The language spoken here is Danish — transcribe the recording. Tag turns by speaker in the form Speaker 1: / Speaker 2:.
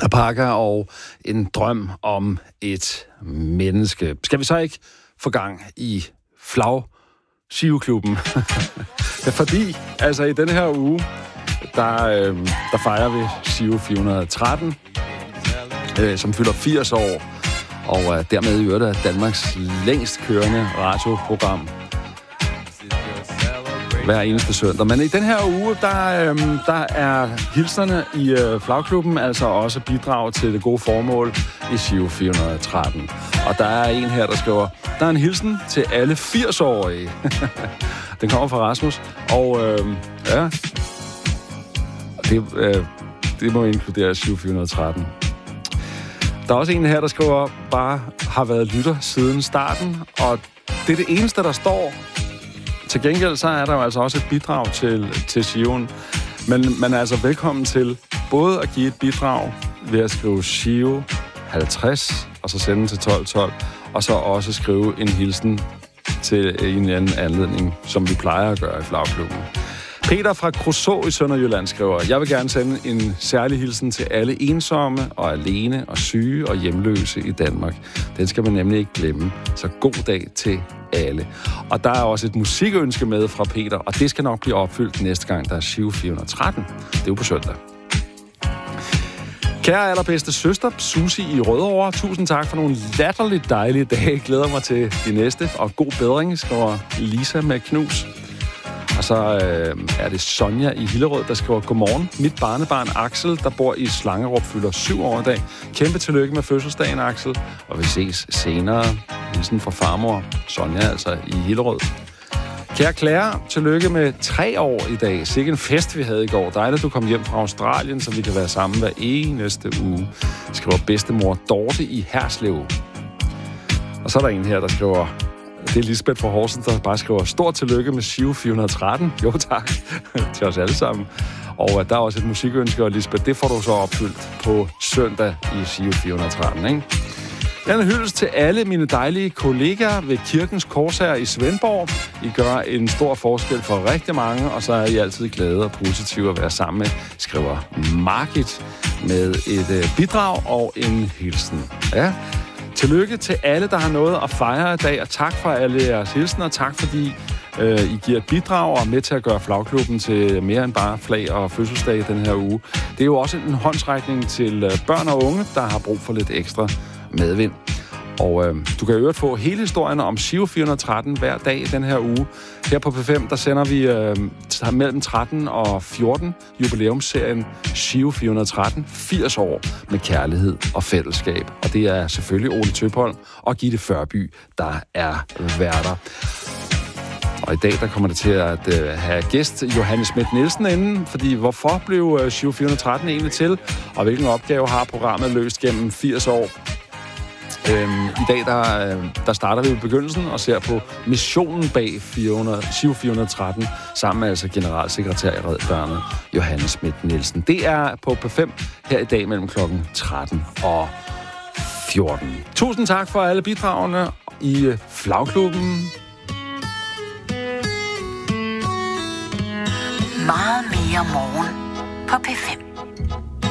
Speaker 1: Alpaca og en drøm om et menneske. Skal vi så ikke få gang i Skiveklubben? Ja, fordi altså i denne her uge, der fejrer vi Skive 413, som fylder 80 år, og dermed i øvrigt er Danmarks længst kørende radioprogram hver eneste søndag. Men i den her uge, der er hilsnerne i Flagklubben altså også bidrag til det gode formål i Skive 413. Og der er en her, der skriver, der er en hilsen til alle 80-årige. Den kommer fra Rasmus. Og ja, det må inkludere Skive 413. Der er også en her, der skriver, bare har været lytter siden starten. Og det er det eneste, der står. Til gengæld så er der jo altså også et bidrag til Skiven. Men man er altså velkommen til både at give et bidrag ved at skrive Skive 50, og så sende til 1212, og så også skrive en hilsen til en eller anden anledning, som vi plejer at gøre i Flagklubben. Peter fra Kruså i Sønderjylland skriver, jeg vil gerne sende en særlig hilsen til alle ensomme og alene og syge og hjemløse i Danmark. Den skal man nemlig ikke glemme. Så god dag til alle. Og der er også et musikønske med fra Peter, og det skal nok blive opfyldt næste gang, der er Skive 413. Det er jo på søndag. Kære allerbedste søster, Susie i Rødovre, tusind tak for nogle latterligt dejlige dage. Jeg glæder mig til de næste, og god bedring, skriver Lisa med knus. Og så er det Sonja i Hillerød, der skriver, godmorgen. Mit barnebarn Axel, der bor i Slangerup, fylder 7 år i dag. Kæmpe tillykke med fødselsdagen, Axel. Og vi ses senere. Hilsen fra farmor Sonja, altså i Hillerød. Kære Claire, tillykke med 3 år i dag. Sikke en fest, vi havde i går. Dejligt, du kom hjem fra Australien, så vi kan være sammen hver eneste uge. Skriver bedstemor Dorte i Herslev. Og så er der en her, der skriver, det er Lisbeth fra Horsens, der bare skriver, stort tillykke med Skive 413. Jo tak, til os alle sammen. Og der er også et musikønske, og Lisbeth, det får du så opfyldt på søndag i Skive 413, ikke? Den hyldes til alle mine dejlige kollegaer ved Kirkens Korshær i Svendborg. I gør en stor forskel for rigtig mange, og så er I altid glade og positive at være sammen med, skriver Margit med et bidrag og en hilsen. Ja. Tillykke til alle, der har noget at fejre i dag, og tak for alle jeres hilsener. Tak fordi I giver et bidrag og er med til at gøre Flagklubben til mere end bare flag og fødselsdag den her uge. Det er jo også en håndsrækning til børn og unge, der har brug for lidt ekstra medvind. Og du kan i øvrigt få hele historien om Skive 413 hver dag i den her uge. Her på P5, der sender vi mellem 13 og 14 jubilæumsserien Skive 413, 80 år med kærlighed og fællesskab. Og det er selvfølgelig Ole Tøpholm og Gitte Førby, der er værter. Og i dag, der kommer det til at have gæst Johanne Schmidt Nielsen inden, fordi hvorfor blev Skive 413 egentlig til, og hvilken opgave har programmet løst gennem 80 år? I dag, der starter vi i begyndelsen og ser på missionen bag Skive 413, sammen med altså generalsekretær i Red Barnet, Johanne Schmidt Nielsen. Det er på P5 her i dag mellem klokken 13 og 14. Tusind tak for alle bidragene i Flagklubben.
Speaker 2: Meget mere morgen på P5.